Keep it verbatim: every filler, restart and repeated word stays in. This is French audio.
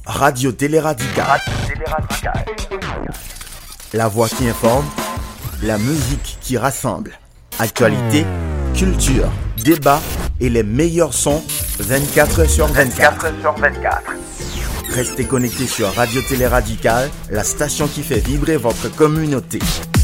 Radio Télé Radical. Radio Télé Radical. La voix qui informe, la musique qui rassemble. Actualité, culture, débat et les meilleurs sons vingt-quatre heures sur vingt-quatre. vingt-quatre heures sur vingt-quatre. Restez connectés sur Radio Télé Radical, la station qui fait vibrer votre communauté.